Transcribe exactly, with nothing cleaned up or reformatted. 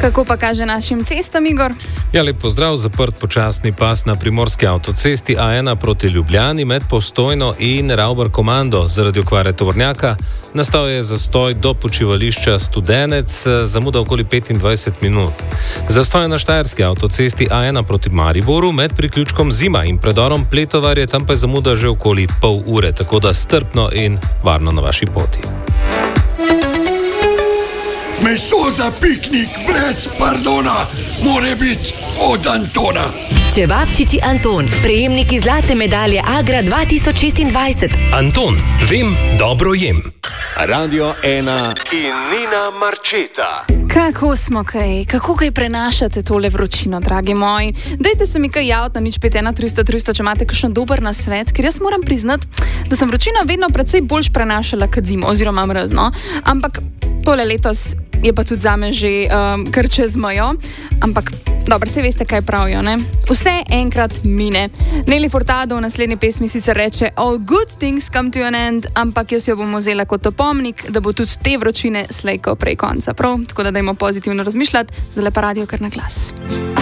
Kako pa kaže našim cestam, Igor? Ja, lep pozdrav. Zaprt počasni pas na primorski avtocesti A ena proti Ljubljani med Postojno in Ravbar Komando. Zaradi okvare tovornjaka nastal je zastoj do počivališča Studenec, zamuda okoli petindvajset minut. Zastoj na štajerski avtocesti A ena proti Mariboru med priključkom Zima in predorom Pletovarje, tam pa je zamuda že okoli pol ure, tako da strpno in varno na vaši poti. Meso za piknik brez pardona mora biti od Antona. Čevapčiči Anton, prejemniki zlate medalje Agra dva tisoč šestindvajset. Anton, vem, dobro jem. Radio ena in Nina Marčeta. Kako smo kaj? Kako kaj prenašate tole vročino, dragi moji? Dajte se mi kaj javiti na nič pet ena tristo tristo, če imate kakšen dober nasvet, ker jaz moram priznati, da sem vročino vedno precej boljš prenašala kot zimo, oziroma mrzno. Ampak tole letos je pa tudi zame že um, kar čez mejo. Ampak dobro, se veste, kaj pravijo, ne? Vse enkrat mine. Nelly Furtado v naslednji pesmi sicer reče all good things come to an end, ampak jaz jo bom vzela kot opomnik, da bo tudi te vročine slejko prej konca, prav? Tako da dajmo pozitivno razmišljati, zdaj pa radio kar na glas.